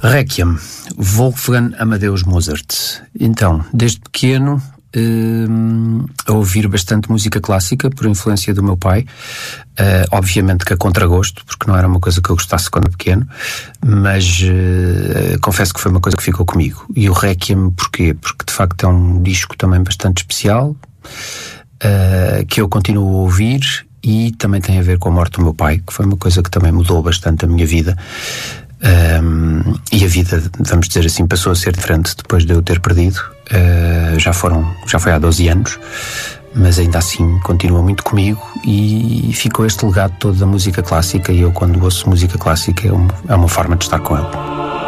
Requiem, Wolfgang Amadeus Mozart. Então, desde pequeno, a ouvir bastante música clássica por influência do meu pai, obviamente que a contragosto, porque não era uma coisa que eu gostasse quando pequeno, mas confesso que foi uma coisa que ficou comigo. E o Requiem, porquê? Porque de facto é um disco também bastante especial, que eu continuo a ouvir, e também tem a ver com a morte do meu pai, que foi uma coisa que também mudou bastante a minha vida. E a vida, vamos dizer assim, passou a ser diferente depois de eu ter perdido. Já foi há 12 anos, mas ainda assim continua muito comigo, e ficou este legado todo da música clássica, e eu, quando ouço música clássica, é uma forma de estar com ele.